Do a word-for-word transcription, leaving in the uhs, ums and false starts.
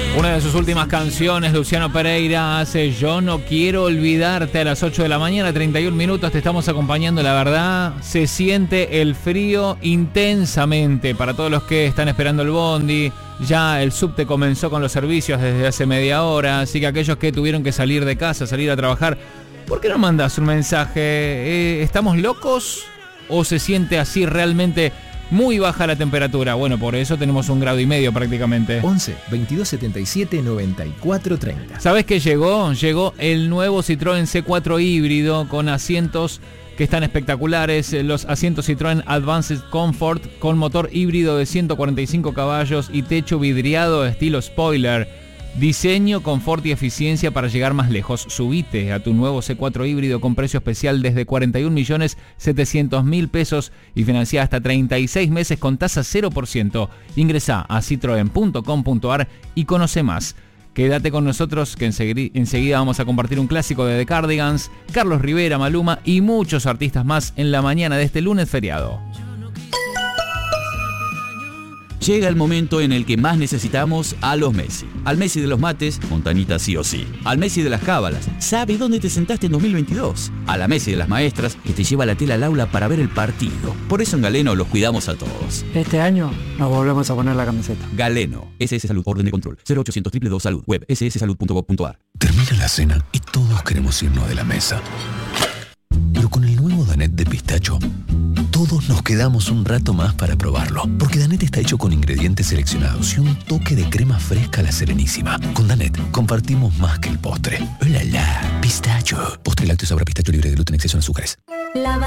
Una de sus últimas canciones, Luciano Pereira hace Yo no quiero olvidarte a las ocho de la mañana, treinta y un minutos, te estamos acompañando, la verdad, se siente el frío intensamente para todos los que están esperando el bondi, ya el subte comenzó con los servicios desde hace media hora, así que aquellos que tuvieron que salir de casa, salir a trabajar, ¿por qué no mandas un mensaje? Eh, ¿Estamos locos o se siente así realmente? Muy baja la temperatura. Bueno, por eso tenemos un grado y medio prácticamente. once, veintidós, setenta y siete, noventa y cuatro, treinta. ¿Sabés qué llegó? Llegó el nuevo Citroën C cuatro híbrido con asientos que están espectaculares. Los asientos Citroën Advanced Comfort con motor híbrido de ciento cuarenta y cinco caballos y techo vidriado estilo spoiler. Diseño, confort y eficiencia para llegar más lejos. Subite a tu nuevo C cuatro híbrido con precio especial desde cuarenta y un millones setecientos mil pesos y financia hasta treinta y seis meses con tasa cero por ciento. Ingresá a citroen punto com punto ar y conoce más. Quédate con nosotros que enseguida vamos a compartir un clásico de The Cardigans, Carlos Rivera, Maluma y muchos artistas más en la mañana de este lunes feriado. Llega el momento en el que más necesitamos a los Messi. Al Messi de los mates, Montanita sí o sí. Al Messi de las cábalas, sabe dónde te sentaste en dos mil veintidós. A la Messi de las maestras, que te lleva la tela al aula para ver el partido. Por eso en Galeno los cuidamos a todos. Este año nos volvemos a poner la camiseta. Galeno, S S Salud, orden de control, cero ochocientos, dos dos dos, salud, web, ese ese salud punto gov punto ar. Termina la cena y todos queremos irnos de la mesa. Pero con el nuevo Danette de pistacho, todos nos quedamos un rato más para probarlo. Porque Danette está hecho con ingredientes seleccionados y un toque de crema fresca a la Serenísima. Con Danette compartimos más que el postre. ¡Oh, la, la! Pistacho. Postre lácteo sabor a pistacho libre de gluten, exceso en azúcares.